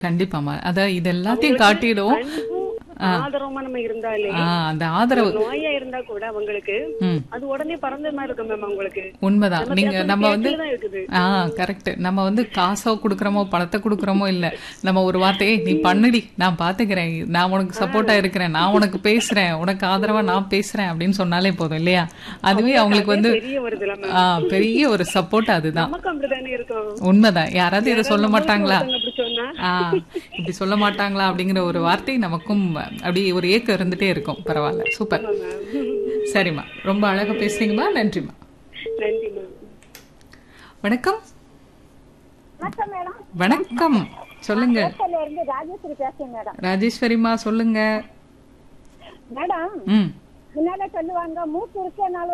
கண்டிப்பாமா. இது எல்லாத்தையும் அவங்களுக்கு காட்டிடும். அன்பும் ஆதரவுமா நம்ம இருந்தாலே அந்த ஆதரவு நோயா இருந்தா கூட அவங்களுக்கு ம். அது உடனே பறந்த மாதிரி இருக்கும் மேம் அவங்களுக்கு. உண்மைதான். நம்ம நீங்க பேசுறது நம்ம வந்து கேட்டுலதான் இருக்குது. கரெக்ட். நம்ம வந்து காசோ குடுக்கறோமோ, பணத்தை குடுக்கறோமோ இல்ல. நம்ம ஒரு வார்த்தையை நீ பண்ணுடி, நான் பாத்துக்கிறேன், நான் உனக்கு சப்போர்ட்டா இருக்கிறேன், நான் உனக்கு பேசுறேன், உனக்கு ஆதரவா நான் பேசுறேன் அப்படின்னு சொன்னாலே போதும் இல்லையா? அதுவே அவங்களுக்கு வந்து பெரிய வருதுல மேம். பெரிய ஒரு சப்போர்ட் அதுதான். நமக்கு அப்படிதானே இருக்கும். உண்மைதான். யாராவது இதை சொல்ல நம்ம மாட்டாங்களா? ஒருத்தவங்க அப்படி சொன்னா இப்படி சொல்ல மாட்டாங்களா அப்படிங்கிற ஒரு வார்த்தை நமக்கும் அப்படி ஒரு ஏக்கம் இருந்துட்டே இருக்கும். பரவாயில்ல, சூப்பர். ஆமா மேம். சரிம்மா, ரொம்ப அழகா பேசுறீங்கம்மா. நன்றிம்மா. நன்றி மேம். வணக்கம். வணக்கம் மேடம். வணக்கம், சொல்லுங்க. கோட்டையில இருந்து ராஜேஸ்வரி பேசுறேன் மேடம். ராஜேஸ்வரிமா சொல்லுங்க. மேடம் ம் முன்னால சொல்லுவாங்க மூக்கு இருக்கனால